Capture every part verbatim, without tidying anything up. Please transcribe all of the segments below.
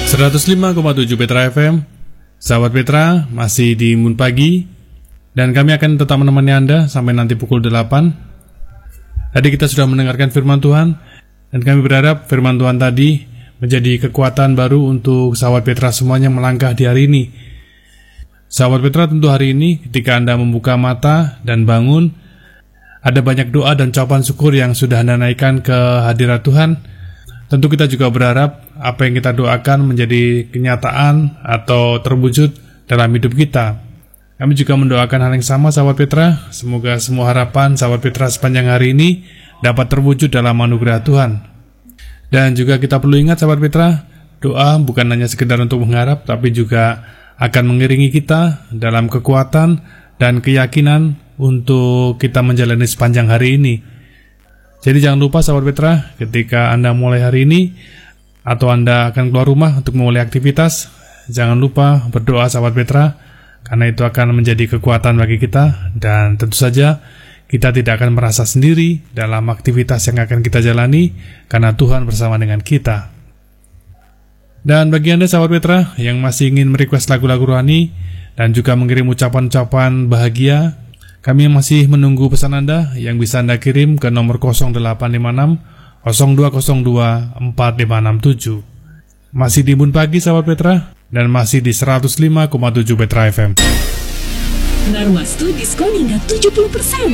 seratus lima koma tujuh Petra F M. Sahabat Petra, masih di Moon Pagi, dan kami akan tetap menemani Anda sampai nanti pukul delapan. Tadi kita sudah mendengarkan firman Tuhan, dan kami berharap firman Tuhan tadi menjadi kekuatan baru untuk sahabat Petra semuanya melangkah di hari ini. Sahabat Petra, tentu hari ini ketika Anda membuka mata dan bangun, ada banyak doa dan ucapan syukur yang sudah Anda naikkan ke hadirat Tuhan. Tentu kita juga berharap apa yang kita doakan menjadi kenyataan atau terwujud dalam hidup kita. Kami juga mendoakan hal yang sama, sahabat Petra. Semoga semua harapan sahabat Petra sepanjang hari ini dapat terwujud dalam anugerah Tuhan. Dan juga kita perlu ingat, sahabat Petra, doa bukan hanya sekedar untuk mengharap, tapi juga akan mengiringi kita dalam kekuatan dan keyakinan untuk kita menjalani sepanjang hari ini. Jadi jangan lupa, sahabat Petra, ketika Anda mulai hari ini atau Anda akan keluar rumah untuk memulai aktivitas, jangan lupa berdoa, sahabat Petra, karena itu akan menjadi kekuatan bagi kita. Dan tentu saja kita tidak akan merasa sendiri dalam aktivitas yang akan kita jalani, karena Tuhan bersama dengan kita. Dan bagi Anda, sahabat Petra, yang masih ingin merequest lagu-lagu rohani dan juga mengirim ucapan-ucapan bahagia, kami masih menunggu pesan Anda yang bisa Anda kirim ke nomor nol delapan lima enam nol dua nol dua empat lima enam tujuh. Masih di Moon Pagi, sahabat Petra, dan masih di seratus lima koma tujuh Petra F M. Narwastu diskon hingga tujuh puluh persen.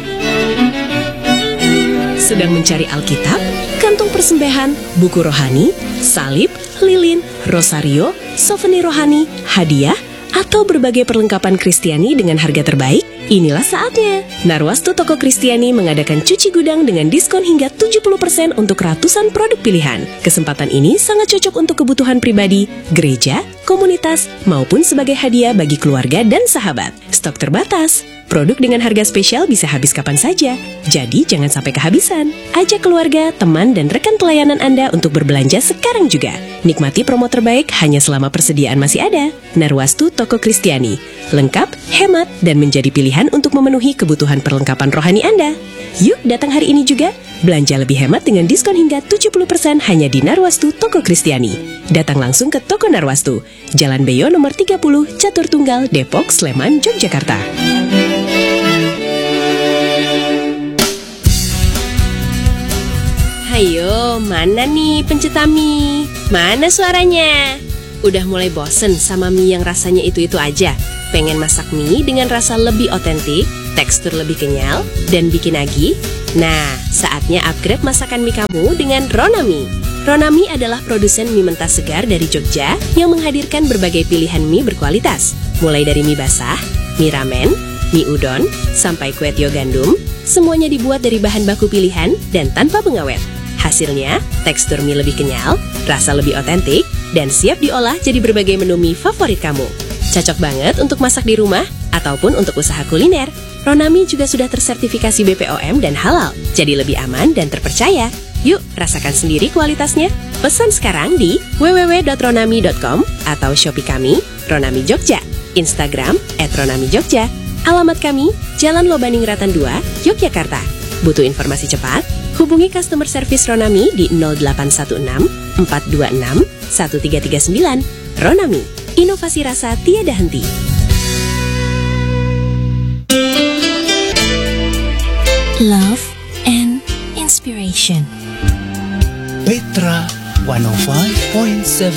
Sedang mencari Alkitab, kantung persembahan, buku rohani, salib, lilin, rosario, souvenir rohani, hadiah, atau berbagai perlengkapan Kristiani dengan harga terbaik? Inilah saatnya. Narwastu Toko Kristiani mengadakan cuci gudang dengan diskon hingga tujuh puluh persen untuk ratusan produk pilihan. Kesempatan ini sangat cocok untuk kebutuhan pribadi, gereja, komunitas, maupun sebagai hadiah bagi keluarga dan sahabat. Stok terbatas. Produk dengan harga spesial bisa habis kapan saja. Jadi jangan sampai kehabisan. Ajak keluarga, teman, dan rekan pelayanan Anda untuk berbelanja sekarang juga. Nikmati promo terbaik hanya selama persediaan masih ada. Narwastu Toko Kristiani. Lengkap, hemat, dan menjadi pilihan untuk memenuhi kebutuhan perlengkapan rohani Anda. Yuk datang hari ini juga. Belanja lebih hemat dengan diskon hingga tujuh puluh persen hanya di Narwastu Toko Kristiani. Datang langsung ke Toko Narwastu, Jalan Beyo nomor tiga puluh, Catur Tunggal, Depok, Sleman, Yogyakarta. Hayo, mana nih pencetami? Mana suaranya? Udah mulai bosen sama mie yang rasanya itu-itu aja? Pengen masak mie dengan rasa lebih otentik, tekstur lebih kenyal, dan bikin nagih? Nah, saatnya upgrade masakan mie kamu dengan Ronami. Ronami adalah produsen mie mentah segar dari Jogja yang menghadirkan berbagai pilihan mie berkualitas. Mulai dari mie basah, mie ramen, mie udon, sampai kue tio gandum, semuanya dibuat dari bahan baku pilihan dan tanpa pengawet. Hasilnya, tekstur mie lebih kenyal, rasa lebih otentik, dan siap diolah jadi berbagai menu mie favorit kamu. Cocok banget untuk masak di rumah ataupun untuk usaha kuliner. Ronami juga sudah tersertifikasi B P O M dan halal, jadi lebih aman dan terpercaya. Yuk, rasakan sendiri kualitasnya. Pesan sekarang di w w w dot ronami dot com atau Shopee kami, Ronami Jogja, Instagram at ronami jogja. Alamat kami, Jalan Lobaningratan dua, Yogyakarta. Butuh informasi cepat? Hubungi customer service Ronami di nol delapan satu enam empat dua enam satu tiga tiga sembilan. Ronami, inovasi rasa tiada henti. Love and inspiration. Petra seratus lima koma tujuh